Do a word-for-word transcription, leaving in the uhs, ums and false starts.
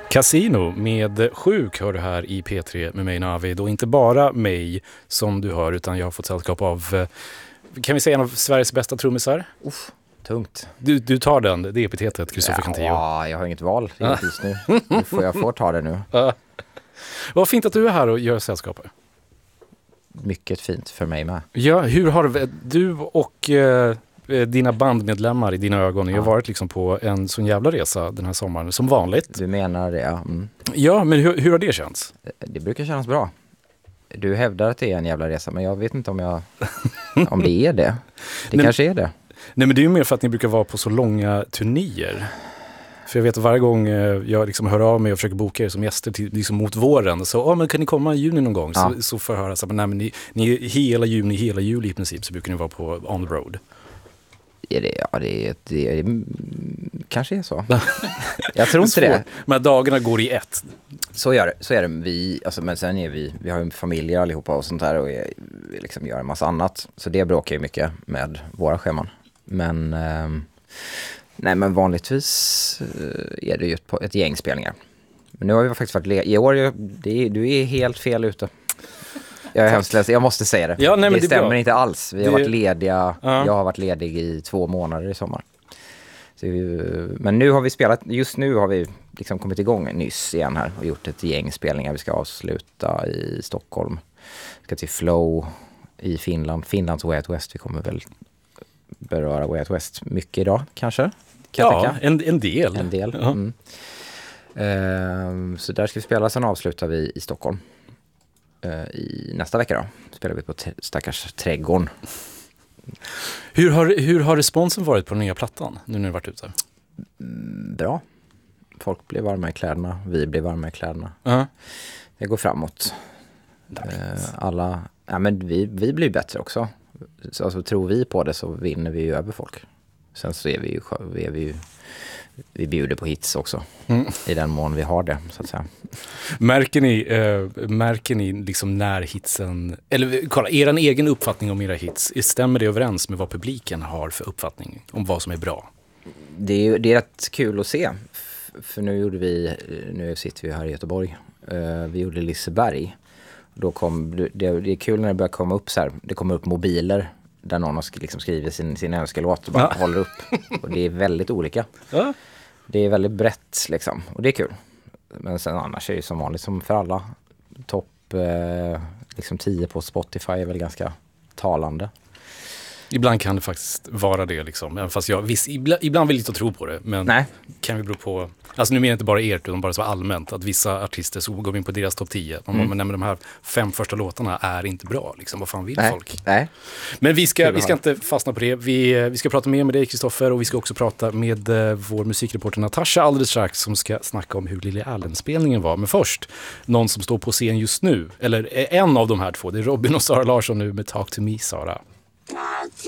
Casino med Sjuk hör du här i P tre med mig Navid, och inte bara mig som du hör, utan jag har fått sällskap av, kan vi säga, en av Sveriges bästa trummisar. Uff, tungt. Du, du tar den, det epitetet, Kristoffer Cantillo. Ja, jag har inget val just nu. nu får jag får ta det nu. Ja. Vad fint att du är här och gör sällskap. Mycket fint för mig med. Ja, hur har du och eh, dina bandmedlemmar i dina ögon ja. har varit liksom på en sån jävla resa den här sommaren, som vanligt? Du menar det, ja. Mm. Ja, men hur, hur har det känts? Det brukar kännas bra. Du hävdar att det är en jävla resa, men jag vet inte om jag om det är det. Det nej, kanske är det. Nej, men det är ju mer för att ni brukar vara på så långa turnéer. För jag vet att varje gång jag liksom hör av mig och försöker boka er som gäster till, liksom mot våren, så oh, men kan ni komma i juni någon gång? Ja. Så, så får jag höra så här, nej, men ni, ni hela juni, hela juli i princip så brukar ni vara på on the road. Ja, det, ja, det, det, det kanske är så. Jag tror inte det. Men dagarna går i ett. Så gör det. Så är det. Vi, alltså, men sen är vi, vi har ju familjer allihopa och sånt där, och vi, vi liksom gör en massa annat. Så det bråkar ju mycket med våra scheman. Men eh, nej, men vanligtvis är det ju ett, ett gäng spelningar. Men nu har vi faktiskt varit le- i år, det, du är helt fel ute. Jag är hemskt ledsen, jag måste säga det. Ja, nej, men det, det stämmer inte alls. Vi har det... varit lediga, uh-huh. jag har varit ledig i två månader i sommar. Så, men nu har vi spelat, just nu har vi liksom kommit igång nyss igen här och gjort ett gäng spelningar. Vi ska avsluta i Stockholm. Vi ska till Flow i Finland, Finlands Way Out West. Vi kommer väl beröra Way Out West mycket idag, kanske? Kan ja, en, en del. En del. Uh-huh. Mm. Uh, så där ska vi spela, sen avslutar vi i Stockholm. I nästa vecka då spelar vi på t- stackars trädgården. Hur har, hur har responsen varit på den nya plattan nu när du varit ute? Bra. Folk blir varma i kläderna, vi blir varma i kläderna. Uh-huh. Det går framåt. Uh, alla, ja, men vi, vi blir bättre också. Så, alltså, tror vi på det så vinner vi ju över folk. Sen så är vi ju, vi är vi ju vi bjuder på hits också. Mm. I den mån vi har det, så att säga. Märker ni, äh, märker ni liksom när hitsen... Eller kolla, er egen uppfattning om era hits, stämmer det överens med vad publiken har för uppfattning om vad som är bra? Det är, det är rätt kul att se. För nu gjorde vi... Nu sitter vi här i Göteborg. Uh, vi gjorde Liseberg. Då kom, det, det är kul när det börjar komma upp så här. Det kommer upp mobiler där någon har liksom skrivit sin, sin önskelåt och bara ja. håller upp. Och det är väldigt olika. Ja. Det är väldigt brett liksom. Och det är kul. Men sen annars är det som vanligt som för alla. Topp eh, liksom tio på Spotify är väl ganska talande. Ibland kan det faktiskt vara det liksom. Även fast jag visst, ibland, ibland vill jag inte tro på det. Men Nej. kan vi bero på... Alltså nu menar jag inte bara ert, utan bara så allmänt. Att vissa artister så går vi in på deras topp tio. Man, mm. man nämner de här fem första låtarna är inte bra. Liksom. Vad fan vill Nej. folk? Nej. Men vi ska, vi ska inte fastna på det. Vi, vi ska prata mer med dig, Kristoffer. Och vi ska också prata med uh, vår musikreporter Natasha alldeles strax. Som ska snacka om hur Lily Allen-spelningen var. Men först, någon som står på scen just nu. Eller en av de här två. Det är Robin och Sara Larsson nu med Talk to Me, Sara.